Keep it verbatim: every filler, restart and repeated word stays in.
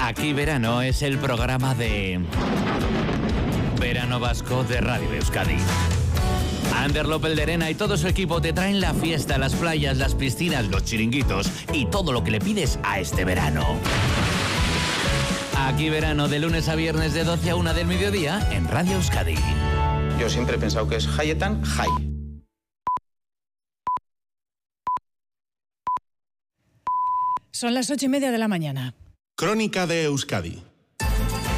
Aquí Verano es el programa de Verano Vasco de Radio Euskadi. Ander López de Arena y todo su equipo te traen la fiesta, las playas, las piscinas, los chiringuitos y todo lo que le pides a este verano. Aquí Verano, de lunes a viernes de doce a una del mediodía en Radio Euskadi. Yo siempre he pensado que es Jaietan Jai. Son las ocho y media de la mañana. Crónica de Euskadi